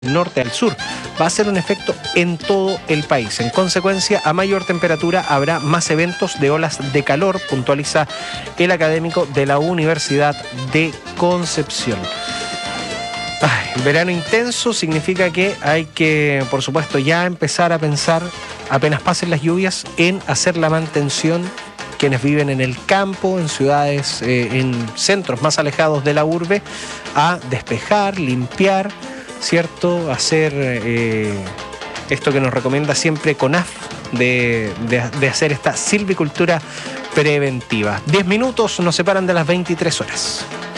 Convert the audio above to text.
norte al sur. Va a ser un efecto en todo el país. En consecuencia, a mayor temperatura habrá más eventos de olas de calor, puntualiza el académico de la Universidad de Concepción. Verano intenso significa que hay que, por supuesto, ya empezar a pensar, apenas pasen las lluvias, en hacer la mantención. Quienes viven en el campo, en ciudades, en centros más alejados de la urbe, a despejar, limpiar, ¿cierto? Hacer esto que nos recomienda siempre CONAF, de hacer esta silvicultura preventiva. 10 minutos nos separan de las 23 horas.